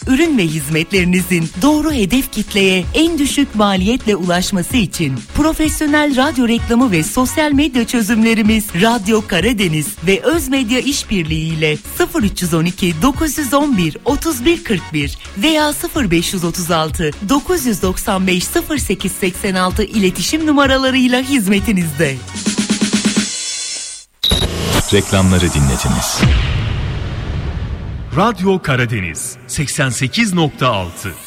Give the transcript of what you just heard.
ürün ve hizmetlerinizin doğru hedef kitleye en düşük maliyetle ulaşması için profesyonel radyo reklamı ve sosyal medya çözümlerimiz Radyo Karadeniz ve Özmedya İşbirliği ile 0312 911 3141 veya 0536 995 0886 iletişim numaralarıyla hizmetinizde. Reklamları dinlediniz. Radyo Karadeniz 88.6